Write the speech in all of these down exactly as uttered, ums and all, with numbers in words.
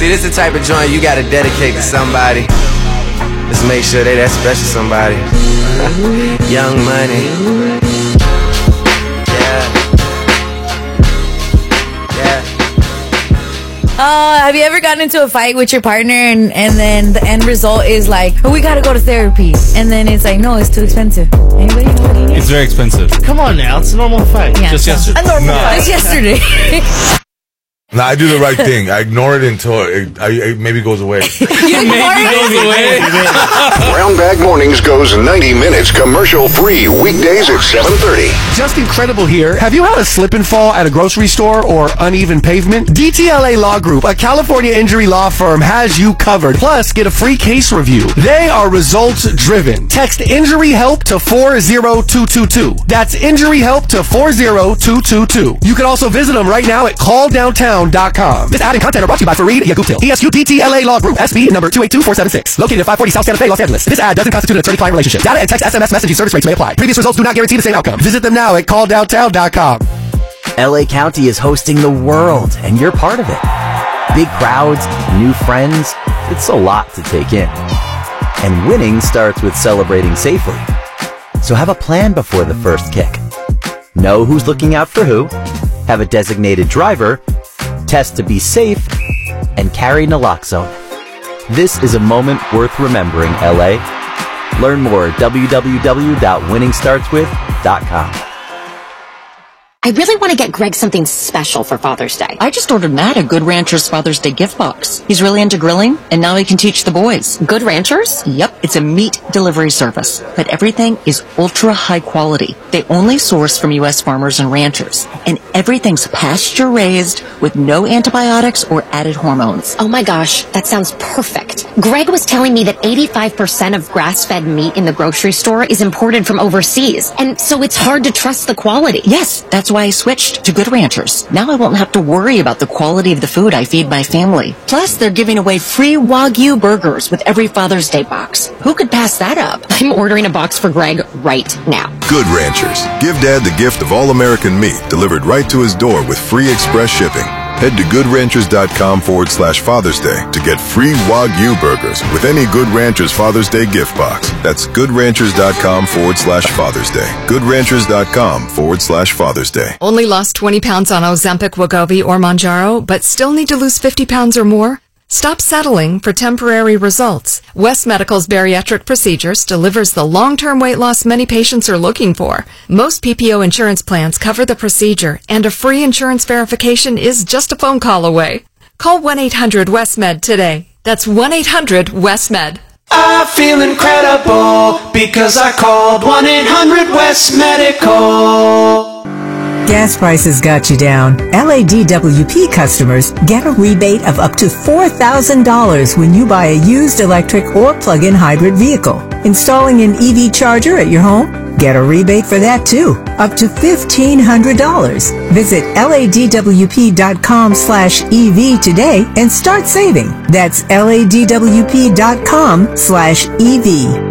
See, this is the type of joint you gotta dedicate to somebody. Just make sure they that special somebody. Young Money. Yeah. Yeah. Uh, have you ever gotten into a fight with your partner and, and then the end result is like, oh, we gotta go to therapy. And then it's like, no, it's too expensive. Anybody know what you need? It's very expensive. Come on now, it's a normal fight. Yeah, Just so- yesterday. A normal No. fight. Just yesterday. Nah, I do the right thing. I ignore it until it, I, it maybe goes away. You Maybe goes away. Brown Bag Mornings goes ninety minutes commercial free weekdays at seven thirty. Just Incredible here. Have you had a slip and fall at a grocery store or uneven pavement? D T L A Law Group, a California injury law firm, has you covered. Plus, get a free case review. They are results driven. Text Injury Help to four zero two two two. That's Injury Help to four zero two two two. You can also visit them right now at call downtown dot com. This ad and content are brought to you by Fareed Yaguptil, T S U D T L A Law Group, S B number two eight two four seven six, located at five forty South Santa Fe, Los Angeles. This ad doesn't constitute an attorney-client relationship. Data and text S M S messaging service rates may apply. Previous results do not guarantee the same outcome. Visit them now at call downtown dot com. L A County is hosting the world, and you're part of it. Big crowds, new friends, it's a lot to take in. And winning starts with celebrating safely. So have a plan before the first kick. Know who's looking out for who, have a designated driver, test to be safe, and carry naloxone. This is a moment worth remembering, L A. Learn more at w w w dot winning starts with dot com. I really want to get Greg something special for Father's Day. I just ordered Matt a Good Ranchers Father's Day gift box. He's really into grilling, and now he can teach the boys. Good Ranchers? Yep, it's a meat delivery service, but everything is ultra high quality. They only source from U S farmers and ranchers, and everything's pasture raised with no antibiotics or added hormones. Oh my gosh, that sounds perfect. Greg was telling me that eighty-five percent of grass-fed meat in the grocery store is imported from overseas, and so it's hard to trust the quality. Yes, that's why I switched to Good Ranchers. Now I won't have to worry about the quality of the food I feed my family. Plus, they're giving away free Wagyu burgers with every Father's Day box. Who could pass that up? I'm ordering a box for Greg right now. Good Ranchers. Give Dad the gift of all-American meat delivered right to his door with free express shipping. Head to goodranchers.com forward slash Father's Day to get free Wagyu burgers with any Good Ranchers Father's Day gift box. That's goodranchers.com forward slash Father's Day. Goodranchers.com forward slash Father's Day. Only lost twenty pounds on Ozempic, Wegovy, or Mounjaro, but still need to lose fifty pounds or more? Stop settling for temporary results. West Medical's bariatric procedures delivers the long-term weight loss many patients are looking for. Most P P O insurance plans cover the procedure, and a free insurance verification is just a phone call away. Call one eight hundred West Med today. That's one eight hundred West Med. I feel incredible because I called one eight hundred West Medical. Gas prices got you down. L A D W P customers get a rebate of up to four thousand dollars when you buy a used electric or plug-in hybrid vehicle. Installing an E V charger at your home? Get a rebate for that too, up to fifteen hundred dollars. Visit ladwp.com slash EV today and start saving. That's ladwp.com slash EV.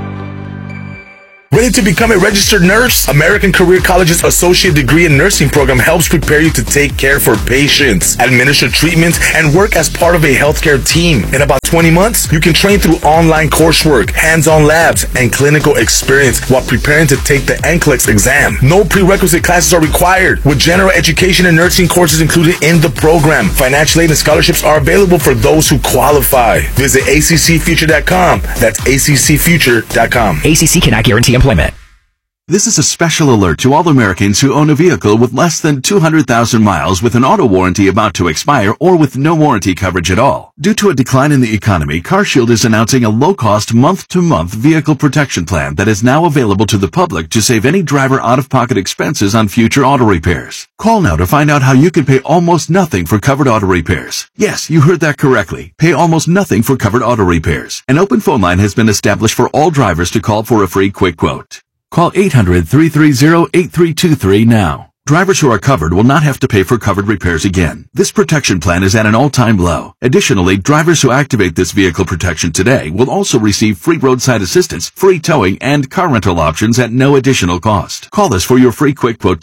Ready to become a registered nurse? American Career College's Associate Degree in Nursing program helps prepare you to take care for patients, administer treatments, and work as part of a healthcare team. In about twenty months, you can train through online coursework, hands-on labs, and clinical experience while preparing to take the N C L E X exam. No prerequisite classes are required, with general education and nursing courses included in the program. Financial aid and scholarships are available for those who qualify. Visit A C C future dot com. That's A C C future dot com. A C C cannot guarantee employment. This is a special alert to all Americans who own a vehicle with less than two hundred thousand miles with an auto warranty about to expire or with no warranty coverage at all. Due to a decline in the economy, CarShield is announcing a low-cost month-to-month vehicle protection plan that is now available to the public to save any driver out-of-pocket expenses on future auto repairs. Call now to find out how you can pay almost nothing for covered auto repairs. Yes, you heard that correctly. Pay almost nothing for covered auto repairs. An open phone line has been established for all drivers to call for a free quick quote. Call eight hundred, three three zero, eight three two three now. Drivers who are covered will not have to pay for covered repairs again. This protection plan is at an all-time low. Additionally, drivers who activate this vehicle protection today will also receive free roadside assistance, free towing, and car rental options at no additional cost. Call us for your free quick quote today.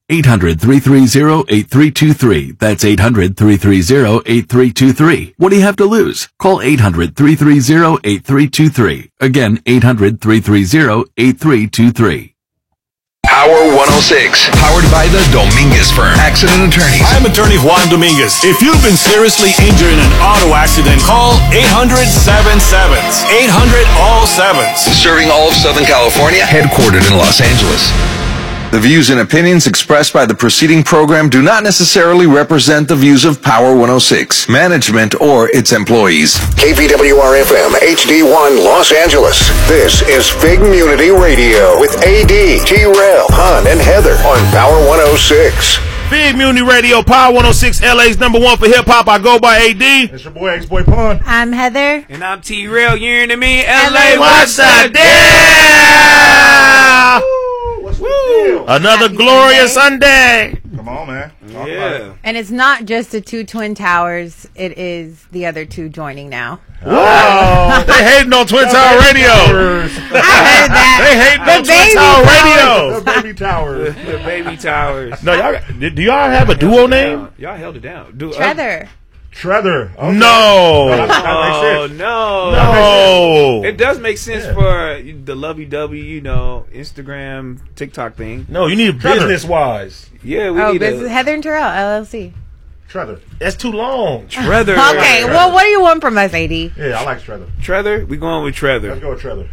eight hundred, three three zero, eight three two three. That's eight hundred, three three zero, eight three two three. What do you have to lose? Call eight hundred, three three zero, eight three two three. Again, eight hundred, three three zero, eight three two three. Power one oh six, powered by the Dominguez Firm, accident attorneys. I'm attorney Juan Dominguez. If you've been seriously injured in an auto accident, call eight hundred, seven sevens. eight hundred, all sevens. Serving all of Southern California, headquartered in Los Angeles. The views and opinions expressed by the preceding program do not necessarily represent the views of Power one oh six, management, or its employees. K P W R F M H D one Los Angeles. This is Fig Community Radio with A D, T-Rail, Hun, and Heather on Power one oh six. Fig Community Radio, Power one oh six, L A's number one for hip-hop. I go by A D. It's your boy, X-Boy Pun. I'm Heather. And I'm T-Rail. You hearing me? L L A, A, what's the deal? Woo. Another Happy glorious Sunday. Sunday. Come on, man. Talk Yeah. And it's not just the two Twin Towers. It is the other two joining now. Wow. They hating on Twin Tower Radio. I heard that. They hating The on Twin baby Tower The Radio. baby towers. The baby towers. No, y'all, do y'all have a duo name? Y'all held it down. Do, uh, Trevor. Trevor. Okay. No. That- that makes Oh, sense. no. No. It does make sense Yeah. for the lovey-dovey, you know, Instagram, TikTok thing. No, you need Trevor. business wise. Yeah, we Oh, need this is a Heather and Terrell, L L C. Trevor. That's too long. Trevor. Okay, well, what do you want from us, A D? Yeah, I like Trevor. Trevor? We going with Let's Trevor. go with Trevor.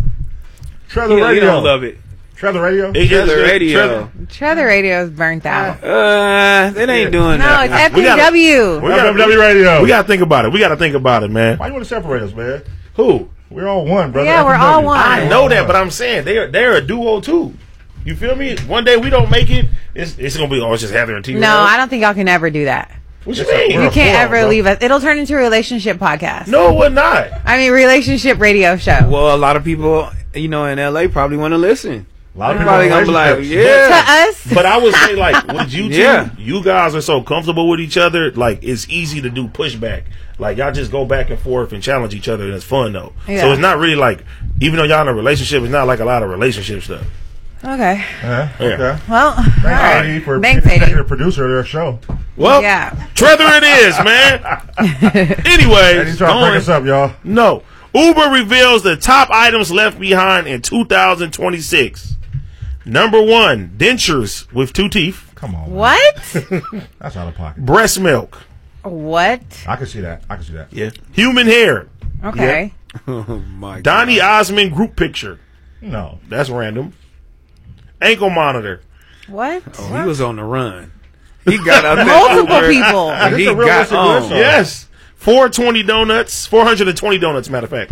Trevor You, you Radio. don't love it. Trevor Radio. It- Trevor it's- Radio. Trevor. Trevor Radio's burnt out. Uh, it ain't doing No, that. it's F We M gotta- W. We gotta, F M W Radio. we gotta think about it. We gotta think about it, man. Why you want to separate us, man? Who? We're all one, brother. Yeah, we're F M W. all one. I know that, but I'm saying they're they're a duo too. You feel me? One day we don't make it, it's it's gonna be oh it's just Heather and T. No, I don't think y'all can ever do that. What you It's a- mean? we're You a can't forum, ever bro. leave us. It'll turn into a relationship podcast. No, we're not. I mean, relationship radio show. Well, a lot of people, you know, in L A probably want to listen. A lot of They're people probably in gonna be like, relationships. To yeah. us, But I would say like with you two, Yeah. you guys are so comfortable with each other, like it's easy to do pushback. Like y'all just go back and forth and challenge each other, and it's fun though. Yeah. So it's not really like, even though y'all in a relationship, it's not like a lot of relationship stuff. okay. Yeah, Yeah. okay. Well, all Thanks, right. A D, for Thanks, being A D. executive producer of their show. Well, Yeah. Trevor it is, man. Anyways, Eddie's trying to going- break us up, y'all. No. Uber reveals the top items left behind in two thousand twenty-six. Number one, dentures with two teeth. Come on. man. What? That's out of pocket. Breast milk. What? I can see that. I can see that. Yeah. Human hair. Okay. Oh my Donnie Osmond group picture. No. That's random. Ankle monitor. What? Oh, he was on the run. He got out there. Multiple Uber, people. and This he is a real got list of on. lists, Yes. four hundred twenty donuts. four hundred twenty donuts, matter of fact.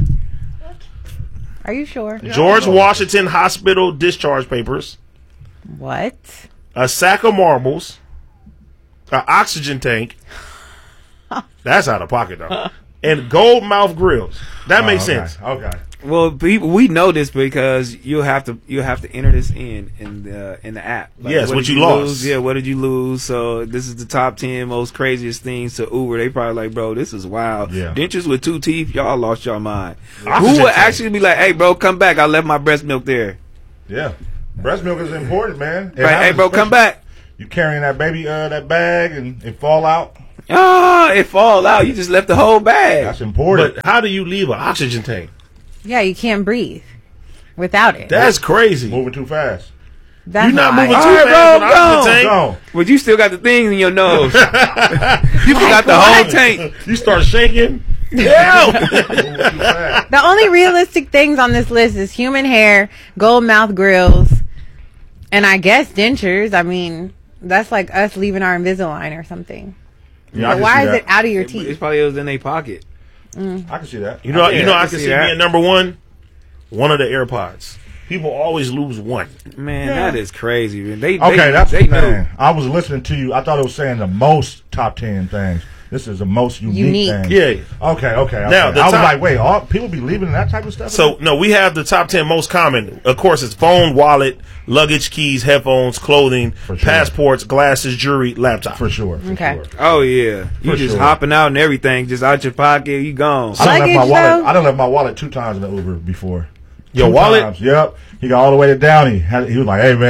Are you sure? George Washington Hospital discharge papers. What? A sack of marbles. An oxygen tank. That's out of pocket, though. And gold mouth grills. That Oh, makes okay. sense. Okay. Well, people, we know this because you'll have to you have to enter this in in the in the app. Yes, what did you lost. lose? Yeah, what did you lose? So this is the top ten most craziest things to Uber. They probably like, bro, this is wild. Yeah. Dentures with two teeth, y'all lost your mind. Oxygen Who would tank. actually be like, hey, bro, come back? I left my breast milk there. Yeah. Breast milk is important, man. And Right, I hey, was bro, come especially- back. You carrying that baby, uh, that bag, and it fall out. Ah, it fall out. You just left the whole bag. That's important. But how do you leave an oxygen tank? Yeah, you can't breathe without it. That's crazy. Moving too fast. That's You're not why. moving All too right, fast bro, with an oxygen go. tank. Go. But you still got the things in your nose. You forgot the whole tank. You start shaking. Yeah. Moving too fast. The only realistic things on this list is human hair, gold mouth grills, and I guess dentures. I mean, that's like us leaving our Invisalign or something. Yeah, I But can why see is that. it out of your It's teeth? probably was in their pocket. I can see that. You know, Yeah, you know, I I can can see see that. being number one. One of the AirPods. People always lose one. Man, that is crazy. Man. They, Okay, they, that's they the know. thing. I was listening to you. I thought it was saying the most top ten things. This is the most unique, Unique. thing. Yeah. Okay, okay. okay. Now, the I was top- like, wait, all people be leaving that type of stuff? So no, we have the top ten most common. Of course, it's phone, wallet, luggage, keys, headphones, clothing, sure. passports, glasses, jewelry, laptop. for sure. For Okay. sure. Oh yeah, you For just sure. hopping out and everything, just out your pocket. You gone. I don't left my Luggage, wallet. though? I don't left my wallet two times in the Uber before. Your Two wallet? times. Yep. He got all the way to Downey. Had- He was like, "Hey man,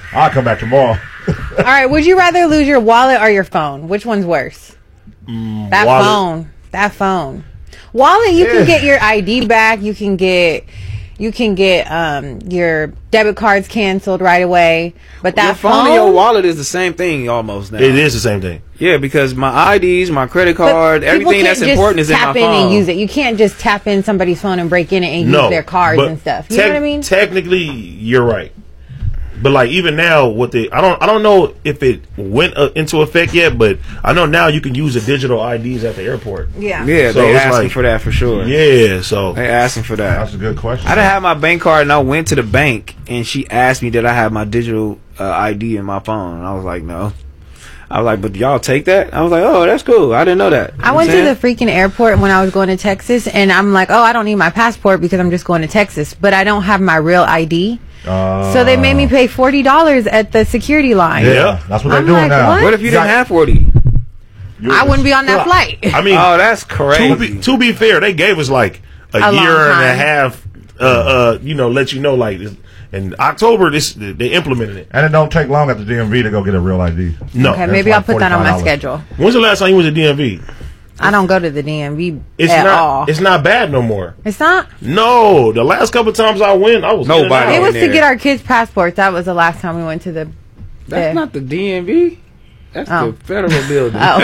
I'll come back tomorrow. All right. Would you rather lose your wallet or your phone? Which one's worse? Mm, that wallet. phone. That phone. Wallet, you Yeah. can get your I D back. You can get, you can get um your debit cards canceled right away. But that your phone, phone and your wallet is the same thing almost now. It is the same thing. Yeah, because my I Ds, my credit But card, people everything can't that's just important is in my tap in phone. and use it. You can't just tap in somebody's phone and break in it and No, use their cards but and stuff. You tec- know what I mean? Technically, you're right. But like even now, with the I don't I don't know if it went uh, into effect yet, but I know now you can use the digital I Ds at the airport. Yeah, Yeah, So they it's asking like- for that for sure. Yeah, so They asking for that. That's a good question. I done had my bank card and I went to the bank and she asked me did I have my digital uh, I D in my phone. And I was like, no. I was like, but y'all take that? I was like, oh, that's cool. I didn't know that. I went to the freaking airport when I was going to Texas, and I'm like, oh, I don't need my passport because I'm just going to Texas, but I don't have my real I D. Uh, So they made me pay forty dollars at the security line. Yeah, that's what they're I'm doing like, now. what? What if you didn't have forty? I wouldn't be on that flight. I mean, Oh, that's crazy. to be, to be fair, they gave us like a, A long year and a time. half. Uh, uh, you know, let you know like this- in October this they implemented it. And it don't take long at the D M V to go get a real I D. No, Okay, maybe I'll put that on my schedule. When's the last time you went to D M V? I don't go to the D M V It's at not. all. It's not bad no more. It's not? No, the last couple times I went, I was in and Nobody. out. It was there. to get our kids' passports. That was the last time we went to the. That's the- not the D M V. That's Oh. the federal building. Oh.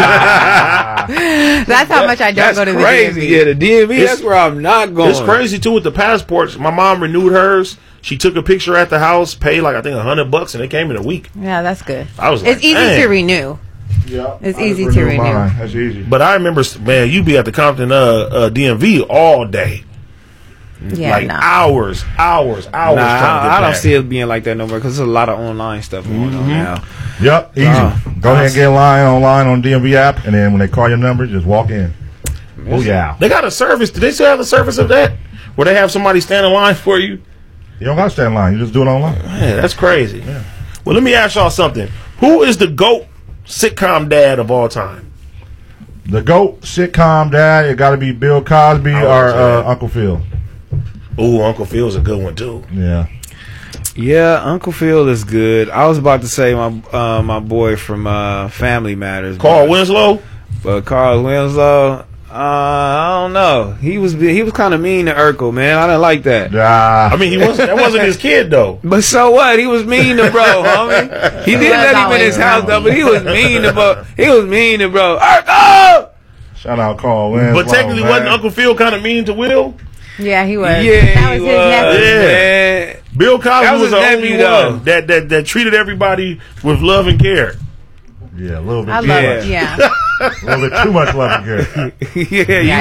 That's how much I don't That's go to crazy. the D M V. Yeah, the D M V. It's- That's where I'm not going. It's crazy too with the passports. My mom renewed hers. She took a picture at the house, paid like I think a hundred bucks, and it came in a week. Yeah, that's good. I was It's like, easy "Dang." to renew. Yeah, It's I easy just to renewed renew. mine. That's easy. But I remember, man, you be at the Compton uh, uh, D M V all day, Yeah, like no. hours, hours, hours. Nah, trying to I, get I don't back. see it being like that no more because there's a lot of online stuff going Mm-hmm. on now. Yep, easy. Oh. Go ahead and get in line online on D M V app, and then when they call your number, just walk in. Oh yeah. They got a service. Do they still have the service of that? Where they have somebody stand in line for you? You don't got to stand in line. You just do it online. Man, that's crazy. Well, let me ask y'all something. Who is the GOAT sitcom dad of all time? The GOAT sitcom dad, it got to be Bill Cosby I or would say uh, that. Uncle Phil. Ooh, Uncle Phil's a good one too. Yeah. Yeah, Uncle Phil is good. I was about to say my uh, my boy from uh, Family Matters, Carl but, Winslow. but Carl Winslow. Uh, I don't know. He was he was kind of mean to Urkel, man. I didn't like that. Yeah. I mean, he was that wasn't his kid though. But so what? He was mean to bro, homie. He did let him in his house though, but he was mean to bro. He was mean to bro. Urkel! Shout out Carl Winslow. But technically, man. wasn't Uncle Phil kind of mean to Will? Yeah, he was. Yeah, that he was his was, nephew. Yeah. man. Bill Cosby That was was, his the nephew, only though. one that, that that treated everybody with love and care. Yeah, a little bit I too love much. it. Yeah. A little bit too much love and care. Yeah, you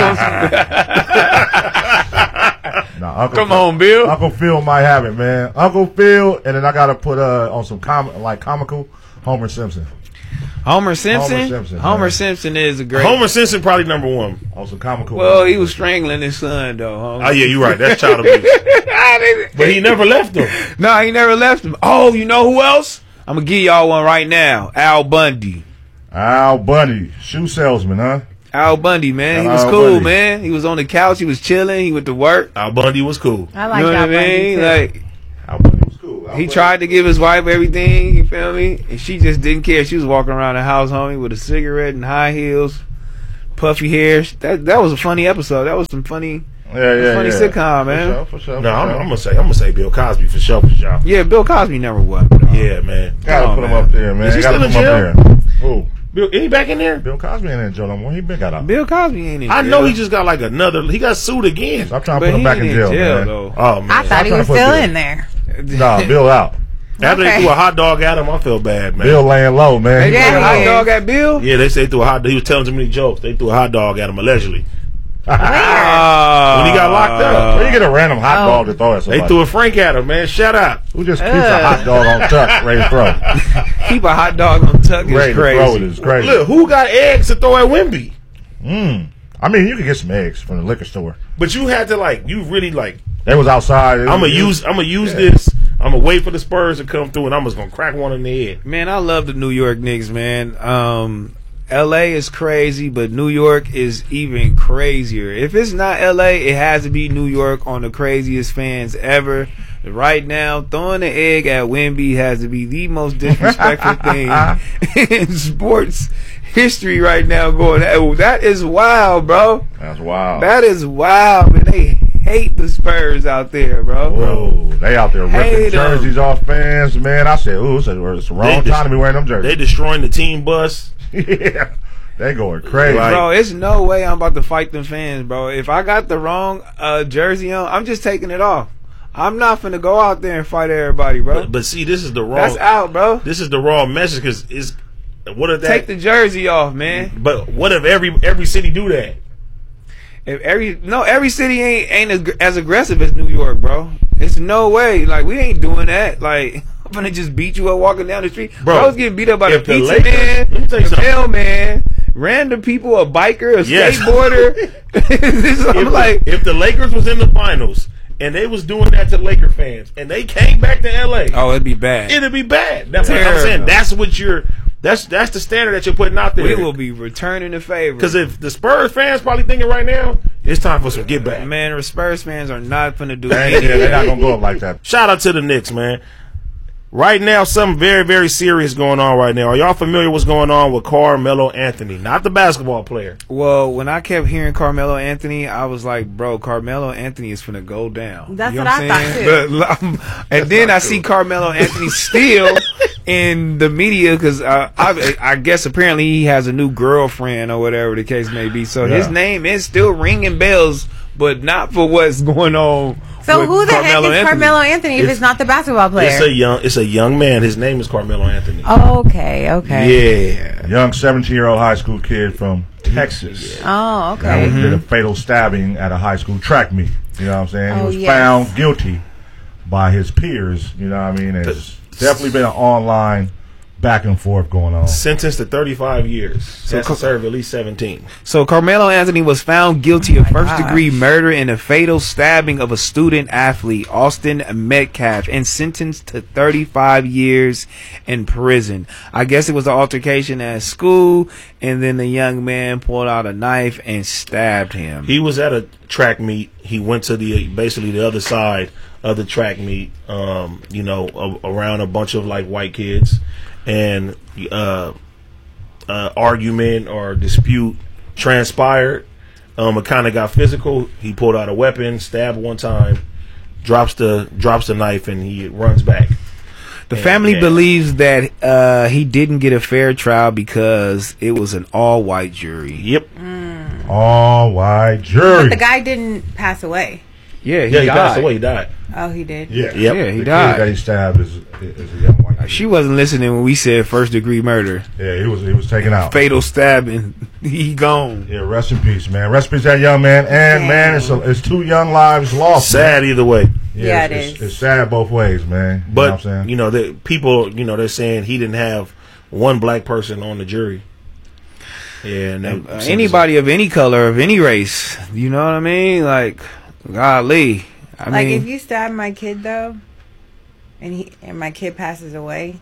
know. Nah, Uncle Come Phil, on, Bill. Uncle Phil might have it, man. Uncle Phil, and then I got to put uh, on some com- like comical Homer Simpson. Homer Simpson. Homer Simpson, Homer man. Simpson is a great. Homer Simpson probably number one. On some comical. Well, he was strangling his son though. Homer. Oh yeah, you're right. That's child abuse. But he never left him. No, he never left him. Oh, you know who else? I'm gonna give y'all one right now. Al Bundy. Al Bundy, shoe salesman, huh? Al Bundy, man, he Al was cool, Bundy. man. He was on the couch, he was chilling, he went to work. Al Bundy was cool. I like You know Al what I mean? Bundy too. Like Al Bundy was cool. Al he Bundy. tried to give his wife everything. You feel me? And she just didn't care. She was walking around the house, homie, with a cigarette and high heels, puffy hair. That that was a funny episode. That was some funny, Yeah, yeah, funny yeah. sitcom, man. For sure, for sure. No, for I'm, sure. I'm gonna say I'm gonna say Bill Cosby for sure, for sure. Yeah, Bill Cosby never was. But, uh, Yeah, man. Gotta Come put on, him man. up there, man. Is he Gotta still put in him up there. Who? Bill, is he back in there? Bill Cosby ain't in jail no more. He been got out. Bill Cosby ain't in I jail. know he just got like another. He got sued again. Stop trying to But put him he back in ain't jail, man. though. Oh man. I thought he trying was to put still Bill- in there. Nah, Bill out. After Okay. they threw a hot dog at him, I felt bad, man. Bill laying low, man. He They Yeah, threw a he hot is. dog at Bill. Yeah, they say they threw a hot. He was telling too many jokes. They threw a hot dog at him allegedly. Ah. When he got locked up. Where you get a random hot Oh. dog to throw at somebody? They threw a Frank at him, man. Shut up. Who just keeps a hot dog on tuck, ready to throw? Keep a hot dog on tuck is Ready to throw it crazy. is crazy. Look, who got eggs to throw at Wemby? Mm. I mean, you could get some eggs from the liquor store. But you had to like, you really like. They was outside. I'm gonna use. I'm gonna use Yeah. this. I'm gonna wait for the Spurs to come through, and I'm just gonna crack one in the head. Man, I love the New York Knicks, man. Um, L A is crazy, but New York is even crazier. If it's not L A, it has to be New York on the craziest fans ever. Right now, throwing an egg at Wemby has to be the most disrespectful thing in sports history right now. Going, oh, that is wild, bro. That's wild. That is wild, man. They hate the Spurs out there, bro. Bro, they out there ripping Hate 'em. jerseys off fans, man. I said, ooh, it's, a, it's the wrong They time dis- to be wearing them jerseys. They destroying the team bus. Yeah, they going crazy. Bro, it's no way I'm about to fight them fans, bro. If I got the wrong uh, jersey on, I'm just taking it off. I'm not finna go out there and fight everybody, bro. But, but see, this is the wrong. That's out, bro. This is the wrong message because it's what if that? Take the jersey off, man. But what if every every city do that? If every no, every city ain't ain't as, as aggressive as New York, bro. It's no way. Like we ain't doing that. Like I'm gonna just beat you up walking down the street, Bro, bro. I was getting beat up by the if the pizza Lakers- man, let me tell you the something. mailman, random people, a biker, a Yes. skateboarder. This- I'm if, like, the, if the Lakers was in the finals and they was doing that to Laker fans and they came back to L A, oh, it'd be bad. it'd be bad. That's what I'm Terrible. saying. That's what you're. That's that's the standard that you're putting out there. We will be returning the favor. Because if the Spurs fans probably thinking right now, it's time for some get back. Man, the Spurs fans are not gonna do They ain't- anything. yeah, they're not gonna go up like that. Shout out to the Knicks, man. Right now, something very, very serious going on right now. Are y'all familiar with what's going on with Carmelo Anthony? Not the basketball player. Well, when I kept hearing Carmelo Anthony, I was like, bro, Carmelo Anthony is finna go down. That's You know what I'm I saying? thought, But, um, and then I see Carmelo Anthony still in the media because uh, I, I guess apparently he has a new girlfriend or whatever the case may be. So Yeah. his name is still ringing bells, but not for what's going on. So with who the Carmelo heck is Anthony. Carmelo Anthony if It's- it's, not the basketball player? It's a young, it's a young man. His name is Carmelo Anthony. okay, okay. Yeah, Young seventeen-year-old high school kid from Texas. Oh, That okay. was did a fatal stabbing at a high school track meet. You know what I'm saying? Oh, he was yes. found guilty by his peers. You know what I mean? It's definitely been an online back and forth going on. sentenced to thirty-five years. So has Car- to serve at least seventeen. So Carmelo Anthony was found guilty of Oh my first degree murder in a fatal stabbing of a student athlete, Austin Metcalf, and sentenced to thirty-five years in prison. I guess it was an altercation at school, and then the young man pulled out a knife and stabbed him. He was at a track meet. He went to the basically the other side of the track meet. Um, you know, a, around a bunch of like white kids, and uh, uh, argument or dispute transpired. Um, it kind of got physical. He pulled out a weapon, stabbed one time, drops the drops the knife, and he runs back. The And- family and- believes that uh, he didn't get a fair trial because it was an all-white jury. Yep. All white jury. But the guy didn't pass away. Yeah, he Yeah, he died. passed away. He died. Oh, he did. Yeah, Yep. Yeah, he the died. kid that he stabbed is, is a young white kid. She wasn't listening when we said first degree murder. Yeah, he was he was taken out. Fatal stabbing. He gone. Yeah, rest in peace, man. Rest in peace, that young man. And man, it's a, it's two young lives lost. Sad man. either way. Yeah, it's, it it's, is. It's sad both ways, man. You know what I'm But saying? you know, the people, you know, they're saying he didn't have one black person on the jury. Yeah, and that, Uh, anybody of any color, of any race. You know what I mean? Like, golly. I like mean, if you stab my kid though, and he and my kid passes away,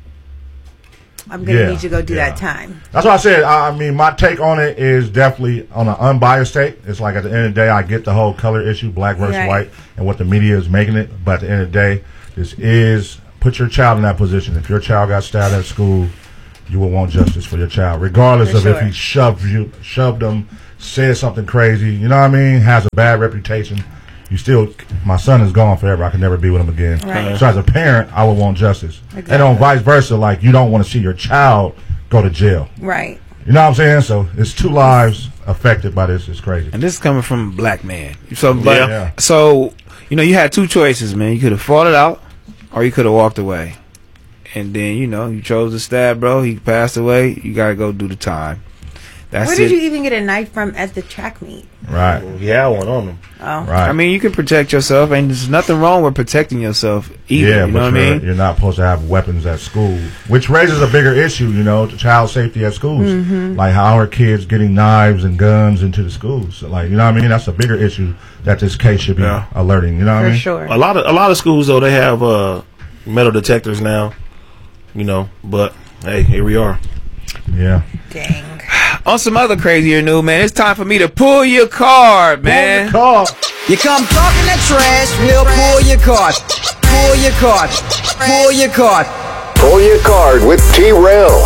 I'm gonna Yeah, need you to go do yeah. that time. That's what I said. I, I mean, my take on it is definitely on an unbiased take. It's like at the end of the day, I get the whole color issue, black versus Right. white, and what the media is making it. But at the end of the day, this is put your child in that position. If your child got stabbed at school, you will want justice for your child, regardless For of if sure. he shoved you, shoved them, said something crazy. You know what I mean? Has a bad reputation. You still, my son is gone forever. I can never be with him again. Right. So as a parent, I would want justice, Exactly. and on vice versa. Like you don't want to see your child go to jail. Right. You know what I'm saying? So it's two lives affected by this. It's crazy. and this is coming from a black man. So, but, Yeah. Yeah. so you know, you had two choices, man. You could have fought it out, or you could have walked away. And then, you know, you chose to stab, bro. He passed away. You gotta go do the time. That's Where it. did you even get a knife from at the track meet? Right. yeah, one on him. Oh, Right. I mean, you can protect yourself, and there's nothing wrong with protecting yourself either. yeah, you but know what I you're, mean? you're not supposed to have weapons at school, which raises a bigger issue. You know, to child safety at schools. Mm-hmm. Like how are kids getting knives and guns into the schools? Like you know what I mean? That's a bigger issue that this case should be Yeah. alerting. You know what for I mean? sure. A lot of a lot of schools though, they have uh, metal detectors now. You know, but hey, here we are. Yeah. Dang. On some other crazier news, man, it's time for me to pull your card, man. Pull your card. You come talking that trash, we'll pull your card. Pull your card. Pull your card. Pull your card with T-Rail.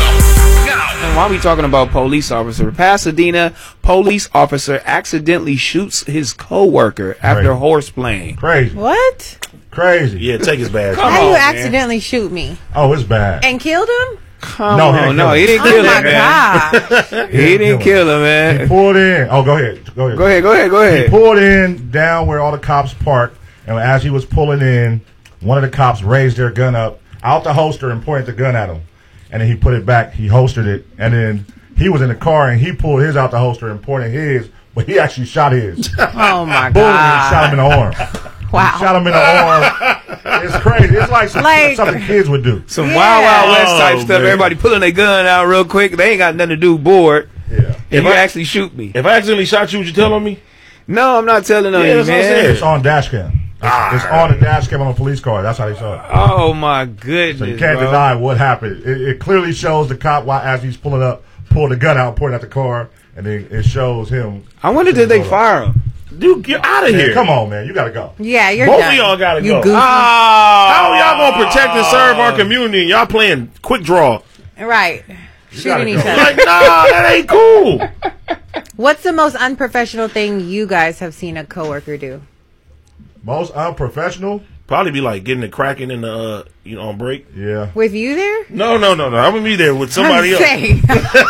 And while we talking about police officer, Pasadena police officer accidentally shoots his co-worker after horseplaying. Crazy. What? Crazy. Yeah, take his badge. How you accidentally shoot me Oh, it's bad. and killed him? Come No, he on, didn't no, kill he him. didn't Oh kill my him, man. God. He didn't kill him, He man. pulled in. Oh, go ahead. Go ahead. Go ahead, go ahead, go He ahead. pulled in down where all the cops parked, and as he was pulling in, one of the cops raised their gun up out the holster and pointed the gun at him. And then he put it back. He holstered it, and then he was in the car, and he pulled his out the holster and pointed his, but he actually shot his. Oh my Boom! God. And shot him in the arm. Wow. He shot him in the arm. It's crazy. It's like, some, Like- something kids would do. Some Yeah. wild, wild west type Oh, stuff. man. Everybody pulling their gun out real quick. They ain't got nothing to do. Bored. Yeah. If If you I- actually shoot me. If I accidentally shot you, would you tell on me? No, I'm not telling on Yeah, you, that's what I'm man. saying. It's on dash cam. It's, Ah. it's on the dash cam on a police car. That's how they saw it. Oh my goodness, So you can't bro. deny what happened. It, it clearly shows the cop while as he's pulling up, pulled the gun out, pointing at the car, and then it shows him. I wonder did they fire him? Dude, get out of Man, here. come on, man, you gotta go. Yeah, you're Both done. of y'all gotta You go. goofy. How y'all gonna protect and serve our community and y'all playing quick draw? Right. Shooting each go. other. Like, nah, that ain't cool. What's the most unprofessional thing you guys have seen a coworker do? Most unprofessional. Probably be like getting the cracking in the, uh, you know, on break. Yeah. With you there? No, no, no, no. I'm gonna be there with somebody I'm else. saying.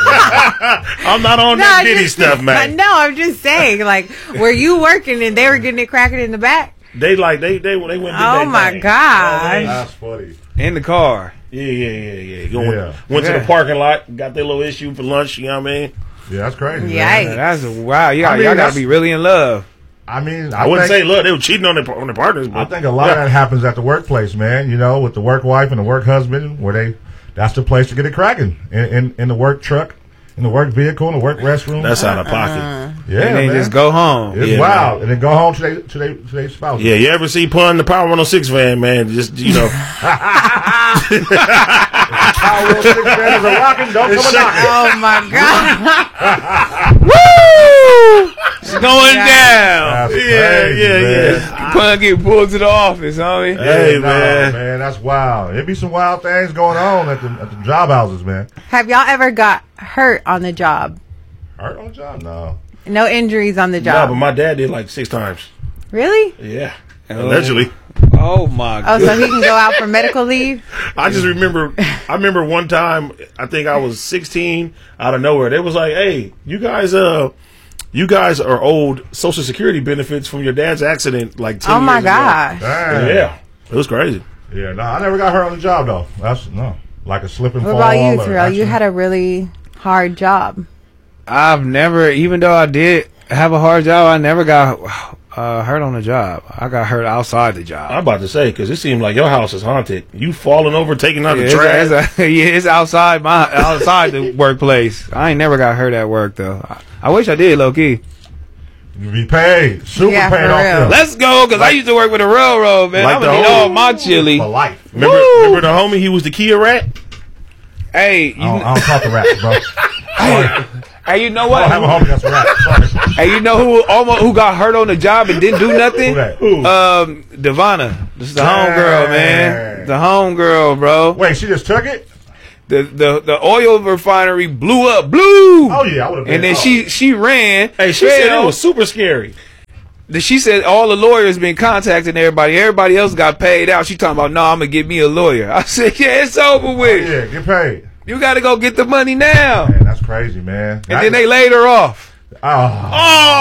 I'm not on No, that I'm Diddy just- stuff, man. No, I'm just saying, like, were you working and they were getting it cracking in the back? They like they they they went. and did Oh their my thing. gosh. That's funny. In the car. Yeah, yeah, yeah, yeah. Going, Yeah. Went to Yeah. the parking lot, got their little issue for lunch. You know what I mean? Yeah, that's crazy. Yikes. Man. That's wow. Y'all, I mean, y'all gotta that's- be really in love. I mean, I, I, wouldn't think, say look, they were cheating on their on their partners. But I think a lot of that happens at the workplace, man. You know, with the work wife and the work husband, where they that's the place to get it cracking in in, in the work truck, in the work vehicle, in the work restroom. that's out of pocket. yeah, and then man. just go home. It's Yeah, wild, and then go home to their to their to their spouse. Yeah, you ever see Pun the Power one oh six van, man? Just you know, Power Wheel six banners are rocking. Don't come a knocking. Oh my God. Woo! It's going down. That's yeah, crazy, yeah, man. yeah. Pun get pulled to the office, homie. Hey, Yeah, nah, man. man, that's wild. There be some wild things going on at the at the job houses, man. Have y'all ever got hurt on the job? Hurt on the job? No. No injuries on the No, job? but my dad did like six times. Really? Yeah, Oh. allegedly. Oh my Oh, god. so he can go out for medical leave? I just remember, I remember one time, I think I was sixteen, out of nowhere. They was like, "Hey, you guys, uh, you guys are owed Social Security benefits from your dad's accident, like ten Oh my years ago." gosh. Dang. Yeah, it was crazy. Yeah, no, I never got hurt on the job though. That's no, like a slip and What fall. about you, or Terrell? You accident. had a really hard job. I've never, even though I did have a hard job, I never got uh, hurt on the job. I got hurt outside the job. I'm about to say, because it seemed like your house is haunted. You falling over, taking out Yeah, the trash. it's, it's, yeah, it's outside my outside the workplace. I ain't never got hurt at work though. I, I wish I did, low key. You be paid, super Yeah, paid for off real. them. Let's go, cause I used to work with the railroad, man. Like I'm the gonna need whole- all my chili. for life. remember, remember the homie? He was the Kia rat. Hey, you, I don't, I don't talk to rats, bro. Sorry. hey, you know I don't have a what? homie that's a rat. Sorry. Hey, you know who almost who got hurt on the job and didn't do nothing? Who that? Who? Um, Devonna. This is the Dang. homegirl, man. The homegirl, bro. Wait, she just took it? The the the oil refinery blew up, blew. Oh yeah, I would have been. And then oh. she she ran. Hey, she said it fell. was super scary. The- She said all the lawyers been contacting everybody. Everybody else got paid out. She talking about, no, I'm gonna get me a lawyer. I said, yeah, it's over Oh, with. yeah, get paid. You got to go get the money now. Man, that's crazy, man. And then they laid her off. Oh,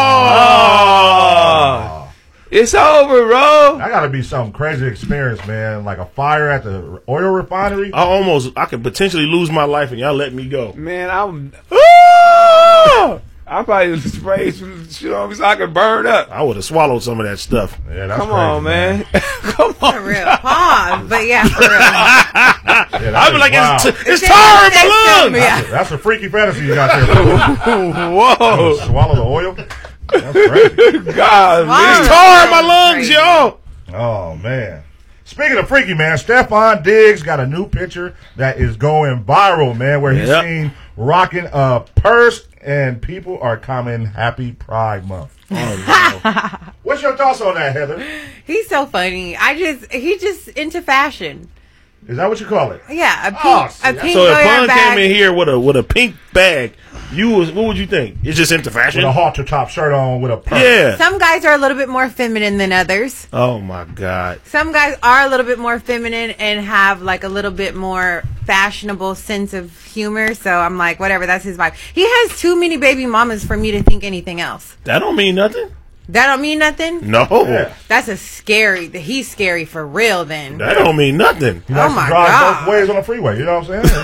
Oh, it's over, bro. that got to be some crazy experience, man. Like a fire at the oil refinery. I almost, I could potentially lose my life, and y'all let me go. Man, I'm. Oh! I probably sprayed some shit on me so I could burn up. I would have swallowed some of that stuff. Yeah, that's Come crazy, on, man. Come For on. real. Pause. But yeah, for real. Yeah, that I'd be is like, wild. it's, t- it's It's tar in in my lungs. yeah. That's a freaky fantasy you got there, bro. Whoa. Swallow the oil. That's crazy. God, Wow. It's tar in my lungs, Crazy. y'all. Oh man. Speaking of freaky, man, Stephon Diggs got a new picture that is going viral, man, where he's Yep. seen rocking a purse, and people are coming Happy Pride Month. Oh, no. What's your thoughts on that, Heather? He's so funny. I just he's just into fashion. Is that what you call it? Yeah, a pink, Oh, see, a pink So if Goyard Pun bag. came in here with a with a pink bag, you was what would you think? It's just into fashion. With a halter top shirt on with a purse. Yeah. Some guys are a little bit more feminine than others. Oh my God. Some guys are a little bit more feminine and have like a little bit more fashionable sense of humor. So I'm like, whatever, that's his vibe. He has too many baby mamas for me to think anything else. That don't mean nothing. That don't mean nothing? No. Yeah. That's a scary, he's scary for real then. That don't mean nothing. He likes Oh my to drive God. both ways on the freeway. You know what I'm saying?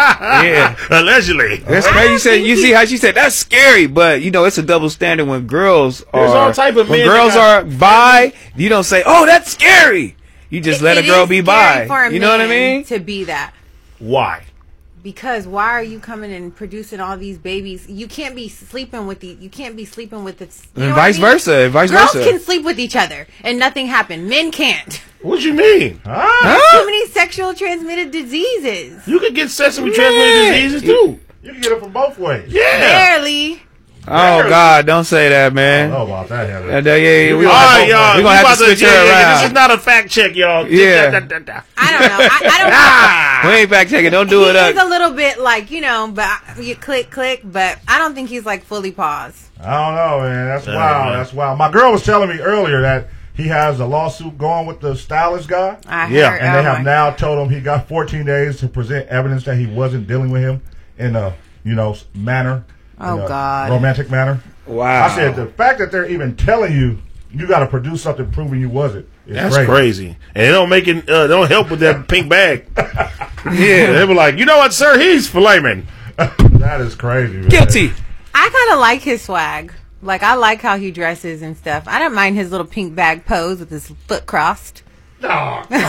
Yeah. Allegedly. That's crazy. You said you see how she said that's scary, but you know it's a double standard when girls are. There's all type of when men girls that are bi, you don't say, "Oh, that's scary." You just It- let a it girl is be scary bi. for a You know what I man mean? To be that. Why? Because why are you coming and producing all these babies? You can't be sleeping with the. You can't be sleeping with the. You And know what vice I mean? versa, and vice Girls versa. can sleep with each other and nothing happen. Men can't. What you mean? Too many sexual transmitted diseases. You can get sexually transmitted diseases too. You can get it from both ways. Yeah. Barely. Oh God, don't say that, man. I don't know about that, Heather. Uh, yeah, yeah, we All gonna right, have, y'all. we We gonna have about to switch yeah, her yeah, yeah, around. This is not a fact check, y'all. Yeah. Da, da, da, da. I don't know. I, I don't. Ah. We ain't fact checking. Don't do he it is up. a little bit like, you know, but I- you click click. But I don't think he's like fully paused. I don't know, man. That's Uh, wild. man. That's wild. My girl was telling me earlier that he has a lawsuit going with the stylist guy. I Yeah. heard, And they oh have my- now told him he got fourteen days to present evidence that he wasn't dealing with him in a, you know, manner. Oh, in a God. romantic manner. Wow. I said the fact that they're even telling you you got to produce something proving you wasn't. Is That's crazy. crazy. And it don't make it. Uh, don't help with that pink bag. Yeah. They were like, you know what, sir? He's flaming. That is crazy. Man. Guilty. I kind of like his swag. Like I like how he dresses and stuff. I don't mind his little pink bag pose with his foot crossed. No, All right,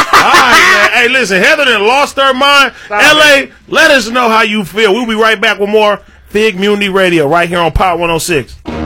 man. Hey, listen, Heather done lost her mind. L A, let us know how you feel. We'll be right back with more Fig Mutiny Radio right here on Power one oh six.